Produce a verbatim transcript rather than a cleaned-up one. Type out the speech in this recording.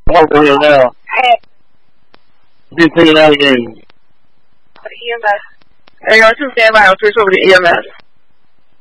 I'm over here now. Hey. Just take it out again. E M S. Hey, yo, two stand by. I'll switch over to E M S.